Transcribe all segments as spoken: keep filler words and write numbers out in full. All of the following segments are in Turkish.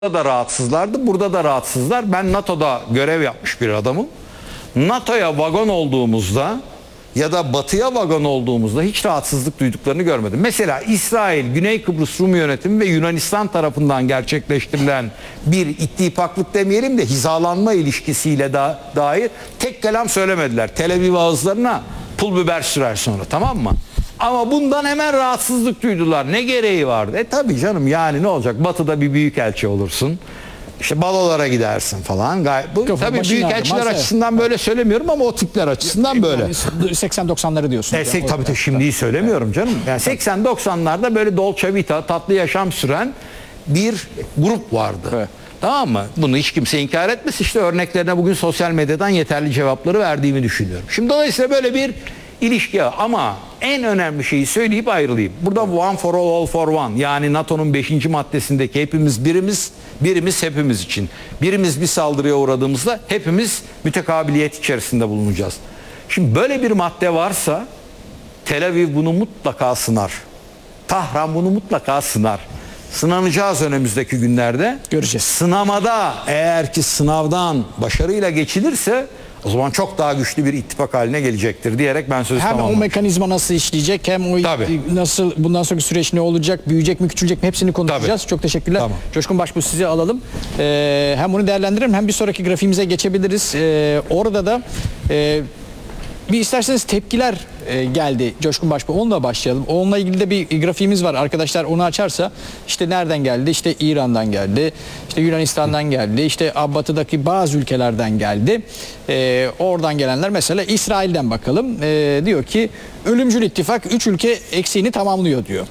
da rahatsızlardı, burada da rahatsızlar. Ben NATO'da görev yapmış bir adamım. NATO'ya vagon olduğumuzda ya da Batı'ya vagon olduğumuzda hiç rahatsızlık duyduklarını görmedim. Mesela İsrail, Güney Kıbrıs Rum yönetimi ve Yunanistan tarafından gerçekleştirilen bir ittifaklık demeyelim de hizalanma ilişkisiyle da, dair tek kelam söylemediler. Tel Aviv ağızlarına pul biber sürer sonra, tamam mı? Ama bundan hemen rahatsızlık duydular. Ne gereği vardı? E tabii canım, yani ne olacak? Batı'da bir büyükelçi olursun. İşte balolara gidersin falan. Bu, tabii büyükelçiler açısından böyle söylemiyorum ama o tipler açısından böyle. seksen doksanları diyorsun. E, tabii tabii şimdiyi söylemiyorum canım. Yani seksen doksanlarda böyle dolce vita, tatlı yaşam süren bir grup vardı. Evet. Tamam mı? Bunu hiç kimse inkar etmez. İşte örneklerine bugün sosyal medyadan yeterli cevapları verdiğimi düşünüyorum. Şimdi dolayısıyla böyle bir ilişki var. Ama en önemli şeyi söyleyip ayrılayım. Burada one for all, all for one. Yani NATO'nun beşinci maddesindeki hepimiz birimiz, birimiz hepimiz için. Birimiz bir saldırıya uğradığımızda hepimiz mütekabiliyet içerisinde bulunacağız. Şimdi böyle bir madde varsa Tel Aviv bunu mutlaka sınar. Tahran bunu mutlaka sınar. Sınanacağız önümüzdeki günlerde. Göreceğiz. Sınamada eğer ki sınavdan başarıyla geçilirse o zaman çok daha güçlü bir ittifak haline gelecektir diyerek ben sözü hem tamamladım. Hem o mekanizma nasıl işleyecek, hem o Tabii. nasıl, bundan sonraki süreç ne olacak, büyüyecek mi, küçülecek mi, hepsini konuşacağız. Tabii. Çok teşekkürler. Tamam. Coşkun Başbuğ, sizi alalım. Ee, hem bunu değerlendirelim, hem bir sonraki grafiğimize geçebiliriz. Ee, orada da e, bir isterseniz tepkiler e, geldi Coşkun Başbuğ. Onunla başlayalım. Onunla ilgili de bir grafiğimiz var. Arkadaşlar onu açarsa, işte nereden geldi? İşte İran'dan geldi. İşte Yunanistan'dan geldi. İşte Batı'daki bazı ülkelerden geldi. E, oradan gelenler, mesela İsrail'den bakalım. E, diyor ki ölümcül ittifak üç ülke eksiğini tamamlıyor diyor.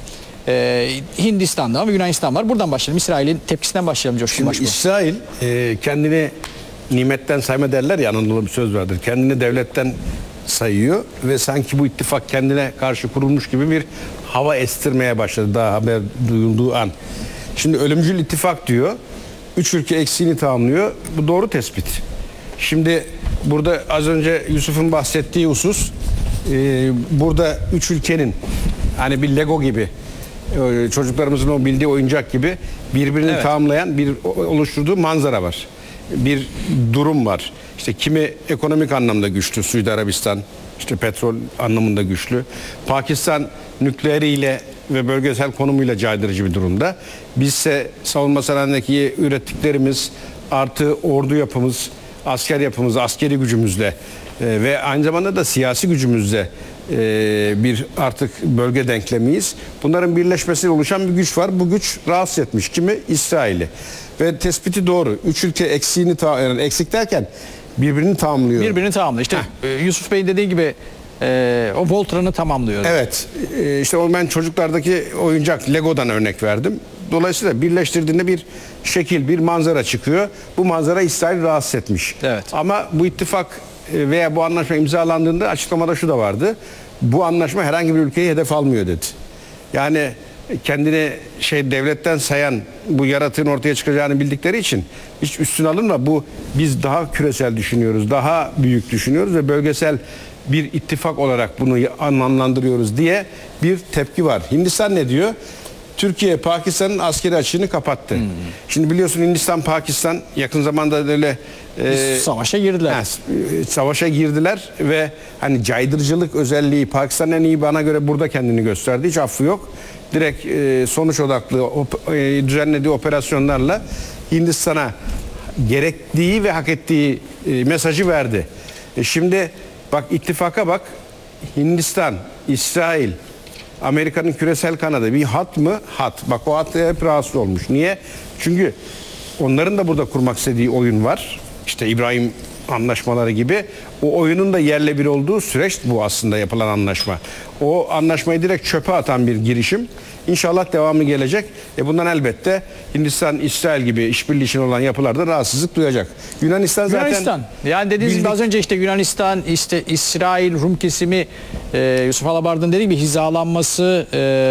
E, Hindistan'dan ve Yunanistan var. Buradan başlayalım. İsrail'in tepkisinden başlayalım Coşkun Başbuğ. İsrail e, kendini nimetten sayma derler ya, Anadolu'da bir söz vardır. Kendini devletten sayıyor ve sanki bu ittifak kendine karşı kurulmuş gibi bir hava estirmeye başladı daha haber duyulduğu an. Şimdi ölümcül ittifak diyor. Üç ülke eksiğini tamamlıyor. Bu doğru tespit. Şimdi burada az önce Yusuf'un bahsettiği husus, e, burada üç ülkenin hani bir Lego gibi, çocuklarımızın o bildiği oyuncak gibi birbirini evet. tamamlayan bir oluşturduğu manzara var. Bir durum var. İşte kimi ekonomik anlamda güçlü, Suudi Arabistan, işte petrol anlamında güçlü. Pakistan nükleeriyle ve bölgesel konumuyla caydırıcı bir durumda. Bizse savunma sanayindeki ürettiklerimiz artı ordu yapımız, asker yapımız, askeri gücümüzle e, ve aynı zamanda da siyasi gücümüzle e, bir artık bölge denklemiyiz. Bunların birleşmesiyle oluşan bir güç var. Bu güç rahatsız etmiş kimi? İsrail'i. Ve tespiti doğru. Üç ülke eksiğini, yani eksik derken birbirini tamamlıyor. Birbirini tamamlıyor. İşte e, Yusuf Bey'in dediği gibi e, o Voltran'ı tamamlıyor. Evet. E, işte o ben çocuklardaki oyuncak Lego'dan örnek verdim. Dolayısıyla birleştirdiğinde bir şekil, bir manzara çıkıyor. Bu manzara İsrail rahatsız etmiş. Evet. Ama bu ittifak veya bu anlaşma imzalandığında açıklamada şu da vardı. Bu anlaşma herhangi bir ülkeyi hedef almıyor dedi. Yani kendini şey devletten sayan bu yaratığın ortaya çıkacağını bildikleri için hiç üstüne alınma, bu biz daha küresel düşünüyoruz, daha büyük düşünüyoruz ve bölgesel bir ittifak olarak bunu anlamlandırıyoruz diye bir tepki var. Hindistan ne diyor? Türkiye Pakistan'ın askeri açığını kapattı. Hmm. Şimdi biliyorsun Hindistan Pakistan yakın zamanda öyle e, savaşa girdiler. He, savaşa girdiler ve hani caydırıcılık özelliği Pakistan'ın en iyi bana göre burada kendini gösterdi. Hiç affı yok. Direkt e, sonuç odaklı op, e, düzenlediği operasyonlarla Hindistan'a gerektiği ve hak ettiği e, mesajı verdi. E, şimdi bak ittifaka bak, Hindistan, İsrail, Amerika'nın küresel kanadı bir hat mı? Hat. Bak o hat hep rahatsız olmuş. Niye? Çünkü onların da burada kurmak istediği oyun var. İşte İbrahim anlaşmaları gibi. O oyunun da yerle bir olduğu süreç bu aslında yapılan anlaşma. O anlaşmayı direkt çöpe atan bir girişim. İnşallah devamı gelecek. E bundan elbette Hindistan, İsrail gibi işbirliği için olan yapılarda rahatsızlık duyacak. Yunanistan zaten... Yunanistan. Yani dediğiniz gibi az önce işte Yunanistan, işte İsrail, Rum kesimi, e, Yusuf Alabard'ın dediği gibi hizalanması,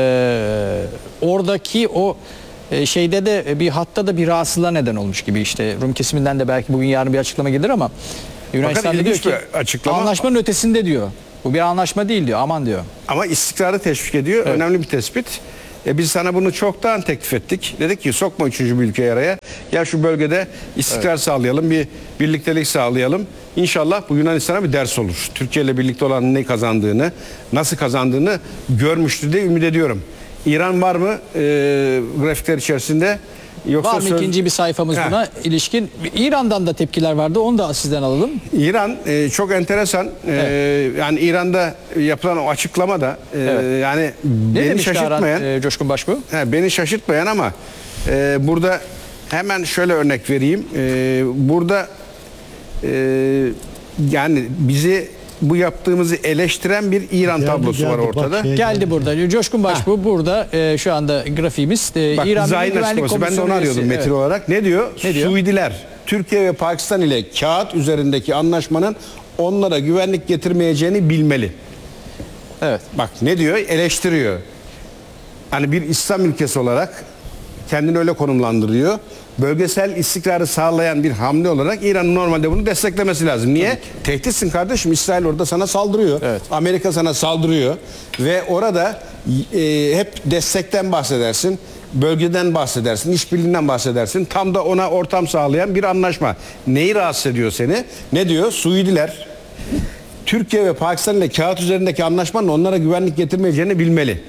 e, oradaki o e, şeyde de bir hatta da bir rahatsızlığa neden olmuş gibi. İşte Rum kesiminden de belki bugün yarın bir açıklama gelir ama Yunanistan diyor ki açıklama, anlaşmanın ötesinde diyor. Bu bir anlaşma değil diyor. Aman diyor. Ama istikrarı teşvik ediyor. Evet. Önemli bir tespit. E biz sana bunu çoktan teklif ettik. Dedik ki sokma üçüncü bir ülkeyi araya. Gel şu bölgede istikrar evet. sağlayalım, bir birliktelik sağlayalım. İnşallah bu Yunanistan'a bir ders olur. Türkiye ile birlikte olan ne kazandığını, nasıl kazandığını görmüştür diye ümit ediyorum. İran var mı e, grafikler içerisinde? Yoksa var mı söz... ikinci bir sayfamız ha. buna ilişkin? İran'dan da tepkiler vardı. Onu da sizden alalım. İran e, çok enteresan. E, evet. Yani İran'da yapılan o açıklama da e, evet. yani ne beni şaşırtmayan. Aran, e, Coşkun Başbuğ? He, beni şaşırtmayan ama e, burada hemen şöyle örnek vereyim. E, burada e, yani bizi bu yaptığımızı eleştiren bir İran geldi, tablosu geldi, var ortada. Bak, geldi, geldi burada. Coşkun Başbuğ ha. burada e, şu anda grafiğimiz. E, Bak, İran Milli Güvenlik Komisyonu. Ben de onu arıyordum metin evet. olarak. Ne diyor? Ne diyor? Suudiler Türkiye ve Pakistan ile kağıt üzerindeki anlaşmanın onlara güvenlik getirmeyeceğini bilmeli. Evet. Bak ne diyor? Eleştiriyor. Hani bir İslam ülkesi olarak kendini öyle konumlandırıyor. Bölgesel istikrarı sağlayan bir hamle olarak İran'ın normalde bunu desteklemesi lazım. Niye? Tehditsin kardeşim. İsrail orada sana saldırıyor. Evet. Amerika sana saldırıyor. Ve orada e, hep destekten bahsedersin. Bölgeden bahsedersin. İşbirliğinden bahsedersin. Tam da ona ortam sağlayan bir anlaşma. Neyi rahatsız ediyor seni? Ne diyor? Suudiler Türkiye ve Pakistan ile kağıt üzerindeki anlaşmanın onlara güvenlik getirmeyeceğini bilmeli.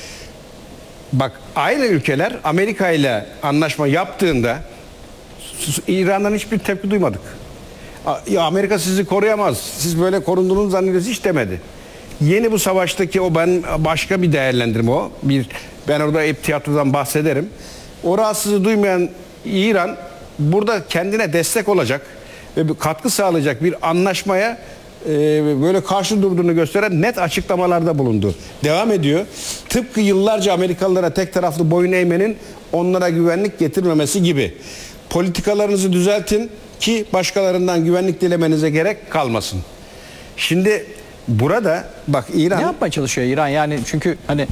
Bak aynı ülkeler Amerika ile anlaşma yaptığında İran'dan hiçbir tepki duymadık. Amerika sizi koruyamaz. Siz böyle korunduğunuzu zannediyorsunuz hiç demedi. Yeni bu savaştaki o ben başka bir değerlendirme o. Bir ben orada hep tiyatrodan bahsederim. O rahatsızlığı duymayan İran burada kendine destek olacak ve bir katkı sağlayacak bir anlaşmaya böyle karşı durduğunu gösteren net açıklamalarda bulundu. Devam ediyor. Tıpkı yıllarca Amerikalılara tek taraflı boyun eğmenin onlara güvenlik getirmemesi gibi. Politikalarınızı düzeltin ki başkalarından güvenlik dilemenize gerek kalmasın. Şimdi burada bak İran... Ne yapmaya çalışıyor İran? Yani çünkü hani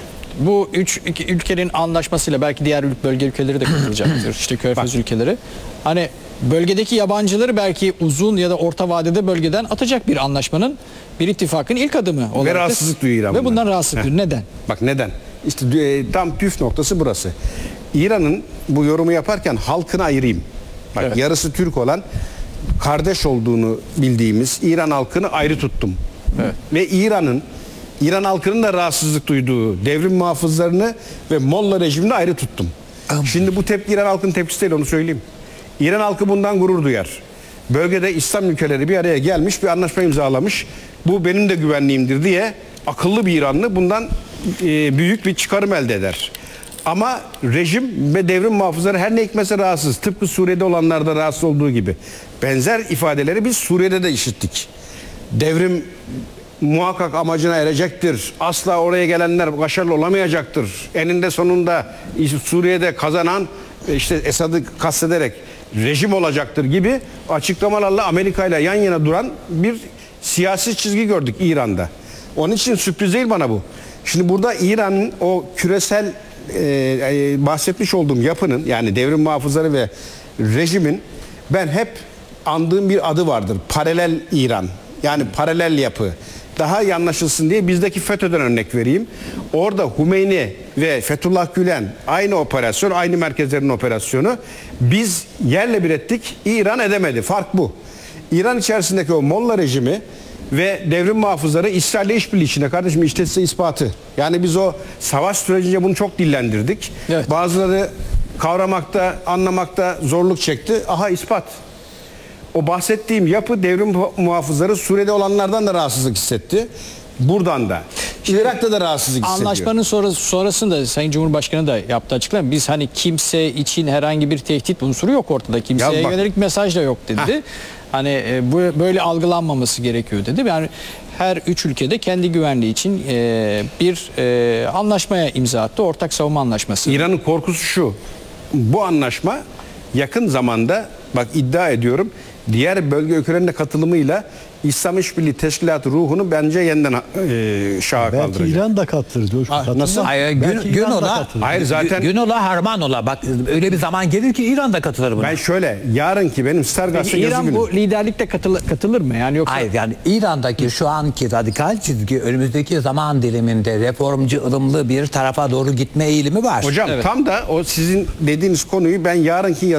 bu üç ülkenin anlaşmasıyla belki diğer bölge ülkeleri de katılacaktır. İşte Körfez ülkeleri. Hani bölgedeki yabancıları belki uzun ya da orta vadede bölgeden atacak bir anlaşmanın, bir ittifakın ilk adımı olarak. Ve rahatsızlık duyuyor İran. Ve bundan rahatsızlık duyuyor. Neden? Bak neden? İşte e, tam püf noktası burası. İran'ın bu yorumu yaparken halkını ayırayım. Bak evet. yarısı Türk olan kardeş olduğunu bildiğimiz İran halkını ayrı tuttum. Evet. Ve İran'ın İran halkının da rahatsızlık duyduğu devrim muhafızlarını ve Molla rejimini ayrı tuttum. Am. Şimdi bu tepki İran halkının tepkisi değil, onu söyleyeyim. İran halkı bundan gurur duyar. Bölgede İslam ülkeleri bir araya gelmiş, bir anlaşma imzalamış. Bu benim de güvenliğimdir diye akıllı bir İranlı bundan e, büyük bir çıkarım elde eder. Ama rejim ve devrim muhafızları her ne hikmetse rahatsız. Tıpkı Suriye'de olanlarda rahatsız olduğu gibi. Benzer ifadeleri biz Suriye'de de işittik. Devrim muhakkak amacına erecektir. Asla oraya gelenler başarılı olamayacaktır. Eninde sonunda Suriye'de kazanan işte Esad'ı kastederek rejim olacaktır gibi açıklamalarla Amerika ile yan yana duran bir siyasi çizgi gördük İran'da. Onun için sürpriz değil bana bu. Şimdi burada İran'ın o küresel e, e, bahsetmiş olduğum yapının, yani devrim muhafızları ve rejimin ben hep andığım bir adı vardır. Paralel İran. Yani paralel yapı. Daha iyi anlaşılsın diye bizdeki FETÖ'den örnek vereyim. Orada Hümeyni ve Fethullah Gülen aynı operasyon, aynı merkezlerin operasyonu. Biz yerle bir ettik, İran edemedi. Fark bu. İran içerisindeki o Molla rejimi ve devrim muhafızları İsrail'le işbirliği içinde kardeşim, işte size ispatı. Yani biz o savaş sürecince bunu çok dillendirdik. Evet. Bazıları kavramakta, anlamakta zorluk çekti. Aha ispat. O bahsettiğim yapı devrim muhafızları Suriye'de olanlardan da rahatsızlık hissetti. Buradan da. Irak'ta da rahatsızlık hissediyor. Anlaşmanın sonrası, sonrasında Sayın Cumhurbaşkanı da yaptı açıklama. Biz hani kimse için herhangi bir tehdit unsuru yok ortada. Kimseye yönelik mesaj da yok dedi. Heh. Hani e, bu böyle algılanmaması gerekiyor dedi. Yani her üç ülkede kendi güvenliği için e, bir e, anlaşmaya imza attı. Ortak savunma anlaşması. İran'ın korkusu şu. Bu anlaşma yakın zamanda, bak iddia ediyorum, diğer bölge ülkelerine katılımıyla İslam İşbirliği Teşkilatı ruhunu bence yeniden e, şaha Belki kaldıracak. İran da katılır. Coşkun, katılmaz. nasıl? Hayır, Belki gün, gün İran da ola, katılır. Hayır, zaten- gün ola harman ola. Bak öyle bir zaman gelir ki İran da katılır buna. Ben şöyle yarınki benim Star Peki Gazete yazı İran günü. bu liderlikte katılır, katılır mı? Yani yoksa Hayır, yani İran'daki şu anki radikal çizgi önümüzdeki zaman diliminde reformcu ılımlı bir tarafa doğru gitme eğilimi var. Hocam tam da o sizin dediğiniz konuyu ben yarınki